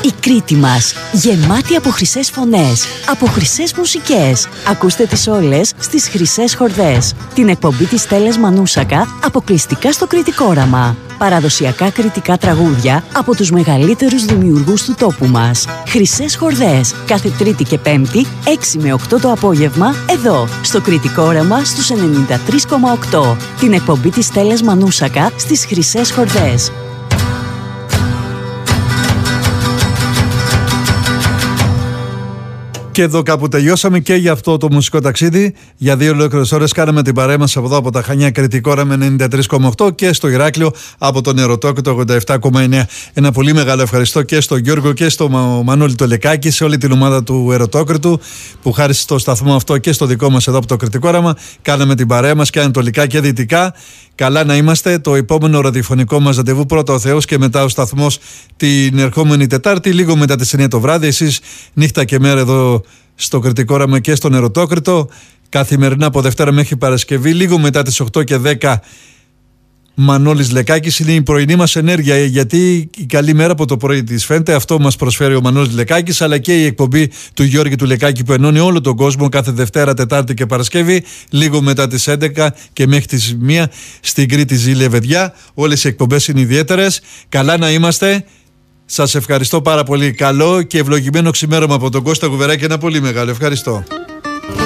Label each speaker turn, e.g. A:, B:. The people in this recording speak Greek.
A: Η Κρήτη μας, γεμάτη από χρυσές φωνές, από χρυσές μουσικές. Ακούστε τις όλες στις Χρυσές Χορδές. Την εκπομπή της Στέλλας Μανούσακα, αποκλειστικά στο Κρητικό Όραμα. Παραδοσιακά κρητικά τραγούδια από τους μεγαλύτερους δημιουργούς του τόπου μας. Χρυσές Χορδές, κάθε Τρίτη και Πέμπτη, 6 με 8 το απόγευμα, εδώ, στο Κρητικό Όραμα στους 93,8. Την εκπομπή της Στέλλας Μανούσακα στις Χρυσές Χορδές.
B: Και εδώ κάπου τελειώσαμε και για αυτό το μουσικό ταξίδι. Για 2 ολόκληρες ώρες κάναμε την παρέα μας από εδώ από τα Χανιά Κρητικό Όραμα 93,8 και στο Ηράκλειο από τον Ερωτόκρητο 87,9. Ένα πολύ μεγάλο ευχαριστώ και στον Γιώργο και στο Μανώλη το Λεκάκη, σε όλη την ομάδα του Ερωτόκρητου που χάρη στο σταθμό αυτό και στο δικό μας εδώ από το Κρητικό Όραμα κάναμε την παρέα μας και ανατολικά και δυτικά. Καλά να είμαστε. Το επόμενο ραδιοφωνικό μας ραντεβού πρώτα ο Θεός και μετά ο σταθμός την ερχόμενη Τετάρτη, λίγο μετά τις 9 το βράδυ. Εσείς νύχτα και μέρα εδώ στο Κρητικό Όραμα και στον Ερωτόκρητο. Καθημερινά από Δευτέρα μέχρι Παρασκευή, λίγο μετά τις 8 και 10. Μανώλης Λεκάκης είναι η πρωινή μας ενέργεια, γιατί η καλή μέρα από το πρωί της φαίνεται. Αυτό μας προσφέρει ο Μανώλης Λεκάκης, αλλά και η εκπομπή του Γιώργη του Λεκάκη που ενώνει όλο τον κόσμο κάθε Δευτέρα, Τετάρτη και Παρασκευή, λίγο μετά τις 11 και μέχρι τις 1 στην Κρήτη ζει Λεβεδιά. Όλες οι εκπομπές είναι ιδιαίτερες. Καλά να είμαστε. Σας ευχαριστώ πάρα πολύ. Καλό και ευλογημένο ξημέρωμα από τον Κώστα Γουβεράκη. Ένα πολύ μεγάλο ευχαριστώ.